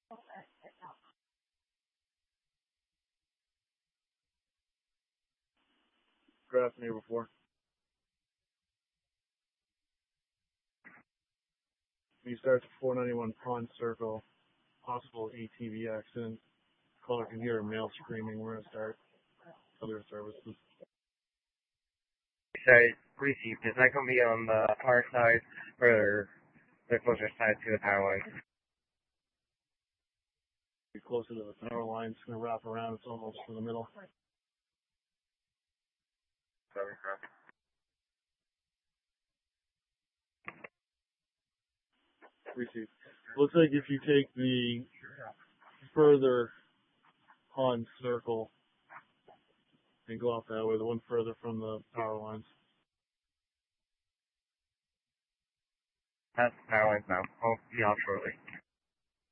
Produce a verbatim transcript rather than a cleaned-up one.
Graph neighbor four. You start to four ninety-one Pond Circle, possible A T V accident. Caller can hear a male screaming. We're going to start other services. Sorry, received. Is that going to be on the far side or the closer side to the power line? Be closer to the power line. It's going to wrap around. It's almost in the middle. Sorry, sir. Received. Looks like if you take the further Pond Circle and go off that way, the one further from the power lines. That's the power lines now. I'll be off shortly.